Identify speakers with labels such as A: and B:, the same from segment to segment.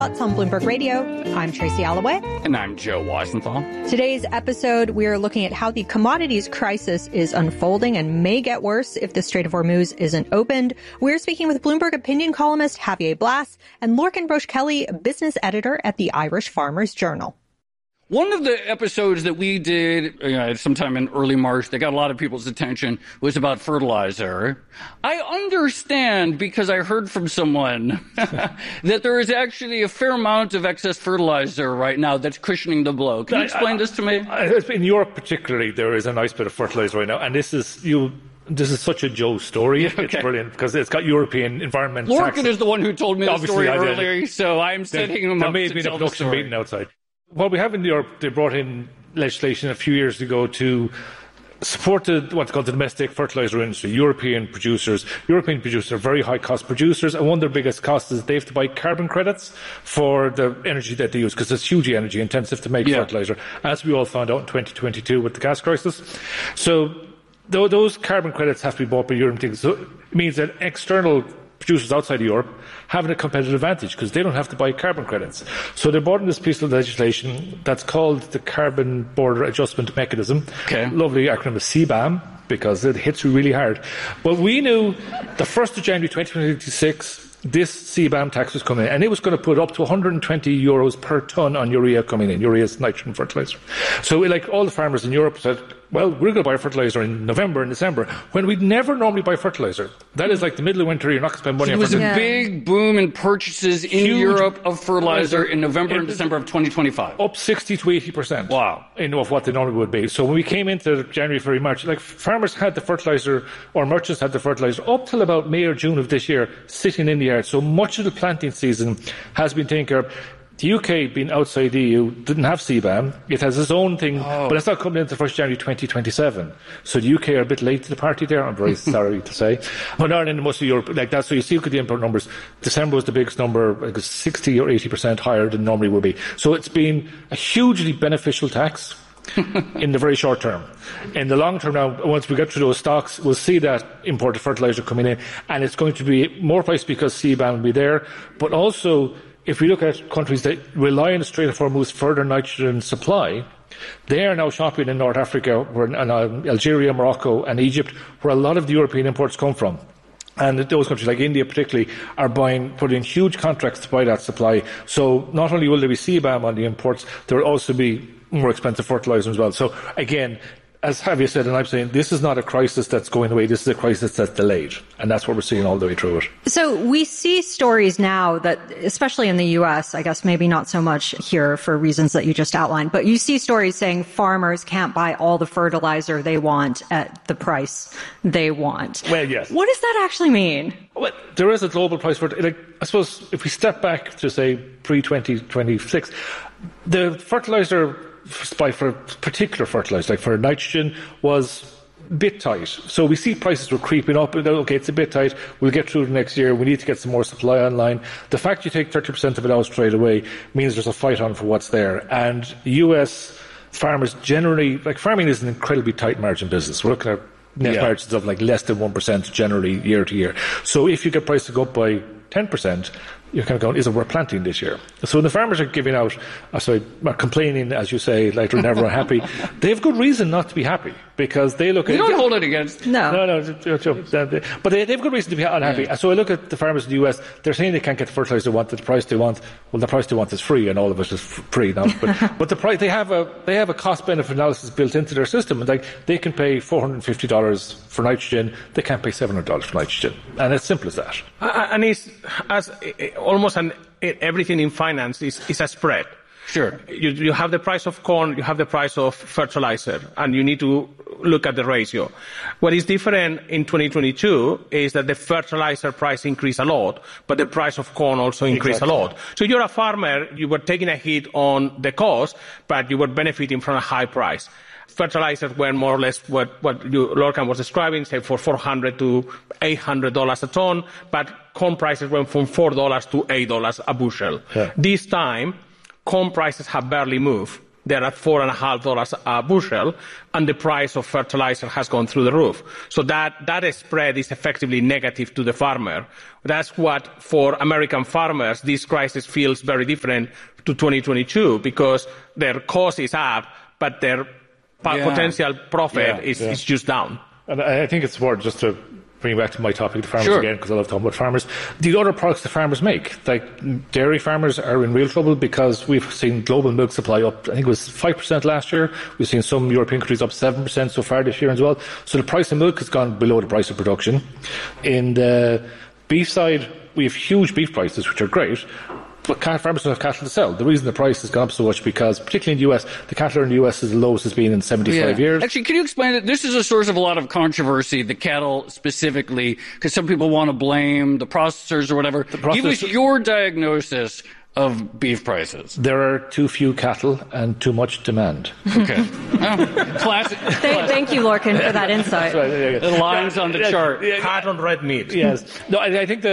A: Thoughts on Bloomberg Radio. I'm Tracy Alloway.
B: And I'm Joe Weisenthal.
A: Today's episode, we are looking at how the commodities crisis is unfolding and may get worse if the Strait of Hormuz isn't opened. We're speaking with Bloomberg opinion columnist Javier Blas and Lorcan Broche-Kelly, business editor at the Irish Farmers Journal.
B: One of the episodes that we did sometime in early March that got a lot of people's attention was about fertilizer. I understand, because I heard from someone, that there is actually a fair amount of excess fertilizer right now that's cushioning the blow. Can you explain this to me?
C: In Europe particularly, there is a nice bit of fertilizer right now, and this is such a Joe story. Okay. It's brilliant because it's got European environmental taxes.
B: Lorcan is the one who told me the story earlier, so I'm setting him up to tell the story. There may have been a production meeting
C: outside. What we have in Europe, they brought in legislation a few years ago to support what's called the domestic fertilizer industry. European producers are very high-cost producers, and one of their biggest costs is they have to buy carbon credits for the energy that they use, because it's hugely energy-intensive to make fertilizer, as we all found out in 2022 with the gas crisis. So those carbon credits have to be bought by European. So it means that external producers outside of Europe having a competitive advantage because they don't have to buy carbon credits. So they brought in this piece of legislation that's called the Carbon Border Adjustment Mechanism. Okay. Lovely acronym is CBAM, because it hits you really hard. But we knew the 1st of January 2026 this CBAM tax was coming in, and it was going to put up to €120 per tonne on urea coming in. Urea is nitrogen fertilizer. So like all the farmers in Europe said, well, we're going to buy fertilizer in November and December, when we'd never normally buy fertilizer. That is like the middle of winter, you're not going to spend money on fertilizer.
B: There was a big boom in purchases in Europe of fertilizer in November and December of 2025.
C: Up 60 to 80%.
B: Wow.
C: Of what they normally would be. So when we came into January, February, March, like farmers had the fertilizer, or merchants had the fertilizer, up till about May or June of this year, sitting in the yard. So much of the planting season has been taken care of. The UK, being outside the EU, didn't have CBAM. It has its own thing, but it's not coming into 1st January 2027. So the UK are a bit late to the party there, I'm very sorry to say. But Ireland and most of Europe like that. So you see, look at the import numbers. December was the biggest number, like 60 or 80% higher than normally would be. So it's been a hugely beneficial tax in the very short term. In the long term now, once we get through those stocks, we'll see that imported fertilizer coming in, and it's going to be more price because CBAM will be there, but also if we look at countries that rely on the Strait of Hormuz for their nitrogen supply, they are now shopping in North Africa, Algeria, Morocco and Egypt, where a lot of the European imports come from. And those countries, like India particularly, are putting in huge contracts to buy that supply. So not only will there be CBAM on the imports, there will also be more expensive fertilizer as well. So again, as Javier said, and I'm saying, this is not a crisis that's going away. This is a crisis that's delayed. And that's what we're seeing all the way through it.
A: So we see stories now that, especially in the U.S., I guess maybe not so much here for reasons that you just outlined, but you see stories saying farmers can't buy all the fertilizer they want at the price they want.
C: Well, yes.
A: What does that actually mean?
C: Well, there is a global price for it. Like, I suppose if we step back to, say, pre-2026, the fertilizer supply for particular fertilizer, like for nitrogen, was a bit tight. So we see prices were creeping up. Okay, it's a bit tight. We'll get through the next year. We need to get some more supply online. The fact you take 30% of it out straight away means there's a fight on for what's there. And US farmers generally, like, farming is an incredibly tight margin business. We're looking at net margins of like less than 1% generally year to year. So if you get prices to go up by 10%, you're kind of going, is it worth planting this year? So when the farmers are giving out, are complaining, as you say, like they're never happy, they have good reason not to be happy, because they look at...
B: You don't hold it against...
A: No.
C: But they have good reason to be unhappy. Yeah. So I look at the farmers in the US, they're saying they can't get the fertilizer they want at the price they want. Well, the price they want is free, and all of it is free now. But the price, they have a cost-benefit analysis built into their system, and like they can pay $450 for nitrogen, they can't pay $700 for nitrogen. And it's simple as that.
D: And it's almost everything in finance is a spread.
B: Sure.
D: You have the price of corn, you have the price of fertilizer, and you need to look at the ratio. What is different in 2022 is that the fertilizer price increased a lot, but the price of corn also increased a lot. So you're a farmer, you were taking a hit on the cost, but you were benefiting from a high price. Fertilizers were more or less what Lorcan was describing, say for $400 to $800 a ton, but corn prices went from $4 to $8 a bushel. Yeah. This time, corn prices have barely moved, they're at $4.50 a bushel, and the price of fertilizer has gone through the roof. So that spread is effectively negative to the farmer. That's what, for American farmers, this crisis feels very different to 2022, because their cost is up, but their potential profit is just down.
C: And I think it's important just to bring back to my topic, the farmers
B: Sure.
C: again, because I love talking about farmers. The other products the farmers make, like dairy farmers are in real trouble because we've seen global milk supply up, I think it was 5% last year. We've seen some European countries up 7% so far this year as well. So the price of milk has gone below the price of production. In the beef side, we have huge beef prices, which are great. But farmers don't have cattle to sell. The reason the price has gone up so much because, particularly in the US, the cattle in the US is the lowest it's been in 75 years.
B: Actually, can you explain it? This is a source of a lot of controversy, the cattle specifically, because some people want to blame the processors or whatever. Give us your diagnosis of beef prices.
C: There are too few cattle and too much demand.
B: Okay. Classic.
A: Thank you, Lorcan, for that insight.
B: The lines on the chart.
D: Hard on red meat.
C: Yes. No, I think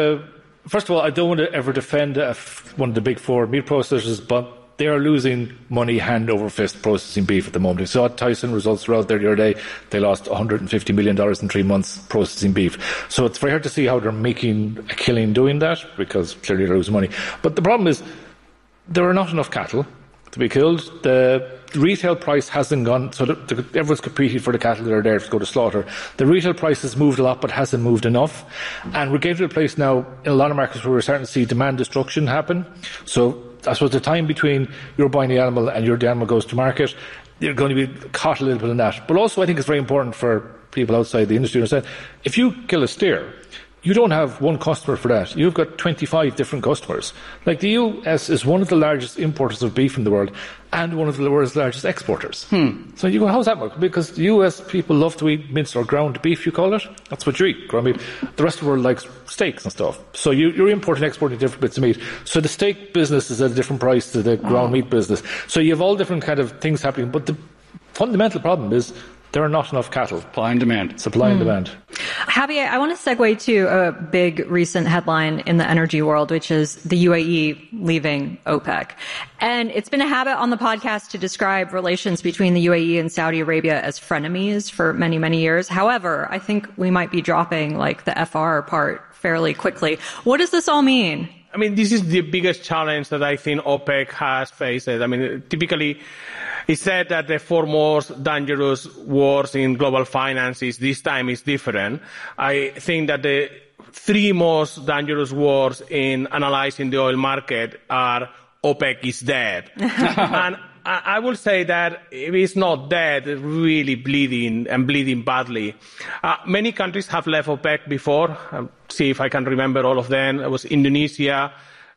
C: first of all, I don't want to ever defend one of the big four meat processors, but they are losing money hand over fist processing beef at the moment. We saw Tyson results were out there the other day. They lost $150 million in 3 months processing beef. So it's very hard to see how they're making a killing doing that, because clearly they're losing money. But the problem is there are not enough cattle to be killed. The retail price hasn't gone, so everyone's competing for the cattle that are there to go to slaughter. The retail price has moved a lot, but hasn't moved enough. And we're getting to a place now in a lot of markets where we're starting to see demand destruction happen. So I suppose the time between you're buying the animal and the animal goes to market, you're going to be caught a little bit in that. But also I think it's very important for people outside the industry to understand, if you kill a steer, you don't have one customer for that. You've got 25 different customers. Like the US is one of the largest importers of beef in the world and one of the world's largest exporters. So you go, how's that work? Because the US people love to eat minced or ground beef, you call it. That's what you eat, ground beef. The rest of the world likes steaks and stuff. So you're importing and exporting different bits of meat. So the steak business is at a different price to the ground meat business. So you have all different kind of things happening. But the fundamental problem is there are not enough cattle.
B: Supply and demand.
C: Supply and demand.
A: Javier, I want to segue to a big recent headline in the energy world, which is the UAE leaving OPEC. And it's been a habit on the podcast to describe relations between the UAE and Saudi Arabia as frenemies for many, many years. However, I think we might be dropping like the FR part fairly quickly. What does this all mean?
D: I mean, this is the biggest challenge that I think OPEC has faced. I mean, typically, it's said that the four most dangerous wars in global finances, this time is different. I think that the three most dangerous wars in analyzing the oil market are OPEC is dead. And I will say that if it's not dead, it's really bleeding and bleeding badly. Many countries have left OPEC before. See if I can remember all of them. It was Indonesia,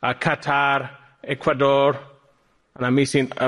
D: Qatar, Ecuador, and the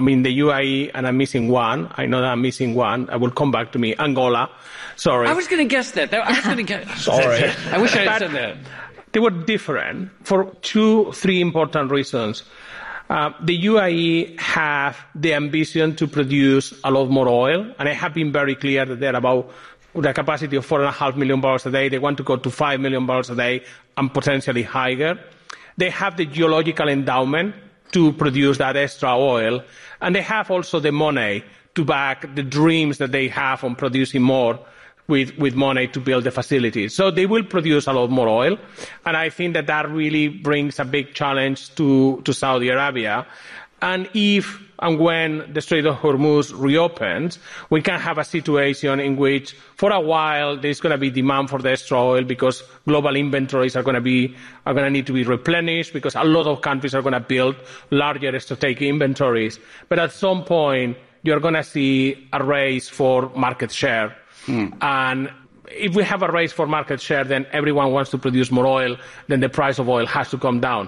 D: UAE, and I'm missing one. I know that I'm missing one. I will come back to me. Angola. Sorry.
B: I was going to guess that. I was going to guess.
D: Sorry.
B: I wish I had said that.
D: They were different for 3 important reasons. The UAE have the ambition to produce a lot more oil, and I have been very clear that they're about the capacity of 4.5 million barrels a day. They want to go to 5 million barrels a day and potentially higher. They have the geological endowment to produce that extra oil, and they have also the money to back the dreams that they have on producing more with money to build the facilities. So they will produce a lot more oil, and I think that really brings a big challenge to Saudi Arabia. And if and when the Strait of Hormuz reopens, we can have a situation in which, for a while, there's going to be demand for the extra oil because global inventories are going to need to be replenished because a lot of countries are going to build larger strategic inventories. But at some point, you're going to see a race for market share. And if we have a race for market share, then everyone wants to produce more oil, then the price of oil has to come down.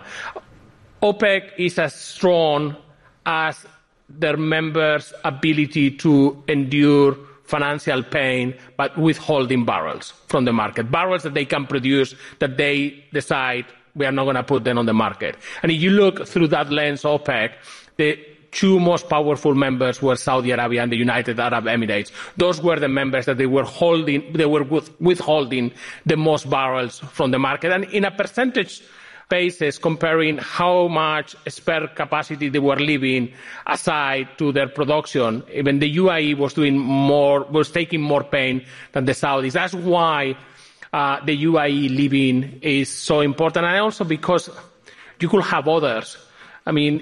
D: OPEC is as strong as their members' ability to endure financial pain, but withholding barrels from the market. Barrels that they can produce, that they decide we are not going to put them on the market. And if you look through that lens, OPEC, the 2 most powerful members were Saudi Arabia and the United Arab Emirates. Those were the members that they were withholding the most barrels from the market. And in a percentage basis comparing how much spare capacity they were leaving aside to their production. Even the UAE was taking more pain than the Saudis. That's why the UAE leaving is so important, and also because you could have others. I mean,